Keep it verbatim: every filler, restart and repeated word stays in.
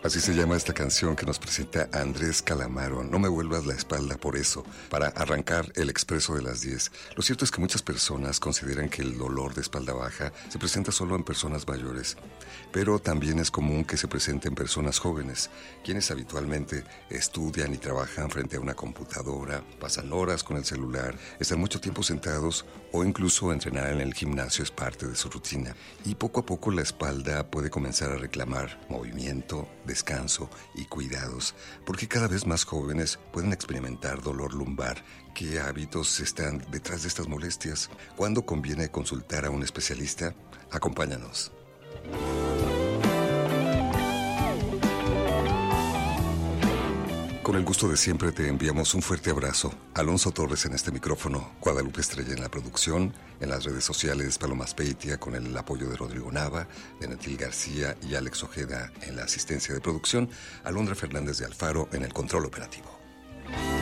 Así se llama esta canción que nos presenta Andrés Calamaro. No me vuelvas la espalda por eso, para arrancar el expreso de las diez. Lo cierto es que muchas personas consideran que el dolor de espalda baja se presenta solo en personas mayores, pero también es común que se presente en personas jóvenes, quienes habitualmente estudian y trabajan frente a una computadora, pasan horas con el celular, están mucho tiempo sentados o incluso entrenar en el gimnasio es parte de su rutina. Y poco a poco la espalda puede comenzar a reclamar movimiento, descanso y cuidados, porque cada vez más jóvenes pueden experimentar dolor lumbar. ¿Qué hábitos están detrás de estas molestias? ¿Cuándo conviene consultar a un especialista? Acompáñanos. Con el gusto de siempre te enviamos un fuerte abrazo. Alonso Torres en este micrófono, Guadalupe Estrella en la producción, en las redes sociales Paloma Speitia con el apoyo de Rodrigo Nava, de Natil García y Alex Ojeda en la asistencia de producción, Alondra Fernández de Alfaro en el control operativo.